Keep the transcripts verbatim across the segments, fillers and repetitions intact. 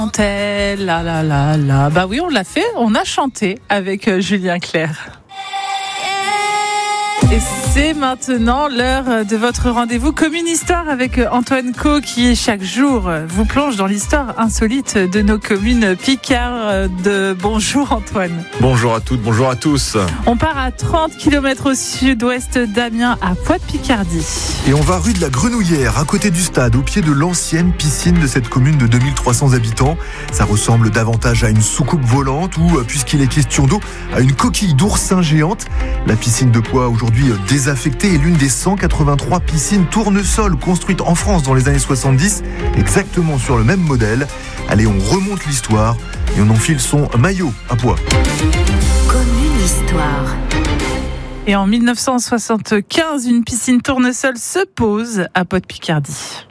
Là, là, là, là. Bah oui, on l'a fait, on a chanté avec euh, Julien Clerc. Et c'est maintenant l'heure de votre rendez-vous Commune Histoire avec Antoine Co qui chaque jour vous plonge dans l'histoire insolite de nos communes picardes. Bonjour Antoine. Bonjour à toutes, bonjour à tous. On part à trente kilomètres au sud-ouest d'Amiens à Poix-de-Picardie. Et on va rue de la Grenouillère, à côté du stade, au pied de l'ancienne piscine de cette commune de deux mille trois cents habitants. Ça ressemble davantage à une soucoupe volante ou, puisqu'il est question d'eau, à une coquille d'oursin géante. La piscine de Poix, aujourd'hui désaffectée, est l'une des cent quatre-vingt-trois piscines tournesol construites en France dans les années soixante-dix, exactement sur le même modèle. Allez, on remonte l'histoire et on enfile son maillot à Poix. Commune Histoire. Et en mille neuf cent soixante-quinze, une piscine tournesol se pose à Poix-de-Picardie.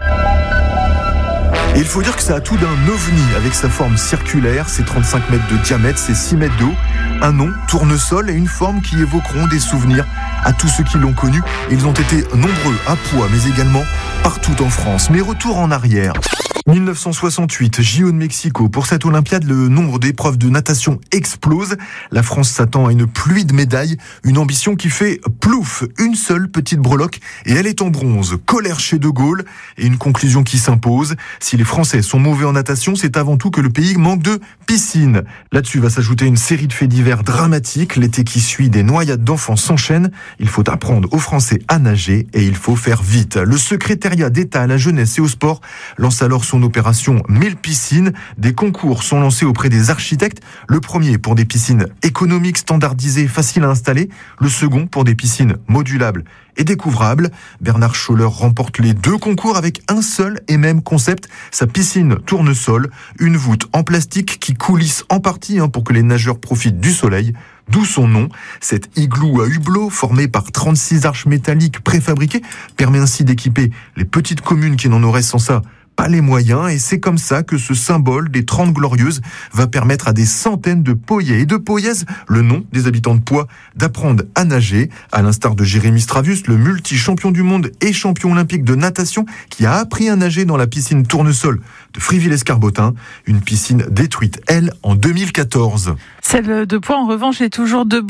Et il faut dire que ça a tout d'un ovni avec sa forme circulaire, ses trente-cinq mètres de diamètre, ses six mètres d'eau, un nom, tournesol, et une forme qui évoqueront des souvenirs à tous ceux qui l'ont connu. Ils ont été nombreux à Poix, mais également partout en France. Mais retour en arrière. mille neuf cent soixante-huit, J O de Mexico. Pour cette Olympiade, le nombre d'épreuves de natation explose. La France s'attend à une pluie de médailles, une ambition qui fait plouf, une seule petite breloque, et elle est en bronze. Colère chez De Gaulle, et une conclusion qui s'impose. Si les Français sont mauvais en natation, c'est avant tout que le pays manque de piscine. Là-dessus va s'ajouter une série de faits divers dramatiques. L'été qui suit, des noyades d'enfants s'enchaînent. Il faut apprendre aux Français à nager, et il faut faire vite. Le secrétariat d'État à la jeunesse et au sport lance alors son opération mille piscines. Des concours sont lancés auprès des architectes. Le premier pour des piscines économiques, standardisées, faciles à installer. Le second pour des piscines modulables et découvrables. Bernard Scholler remporte les deux concours avec un seul et même concept, sa piscine tournesol, une voûte en plastique qui coulisse en partie hein, pour que les nageurs profitent du soleil. D'où son nom. Cet igloo à hublot, formé par trente-six arches métalliques préfabriquées, permet ainsi d'équiper les petites communes qui n'en auraient sans ça pas les moyens, et c'est comme ça que ce symbole des trente glorieuses va permettre à des centaines de Poyais et de Poyaises, le nom des habitants de Poix, d'apprendre à nager, à l'instar de Jérémy Stravius, le multi-champion du monde et champion olympique de natation, qui a appris à nager dans la piscine tournesol de Friville-Escarbotin, une piscine détruite, elle, en deux mille quatorze. Celle de Poix, en revanche, est toujours debout.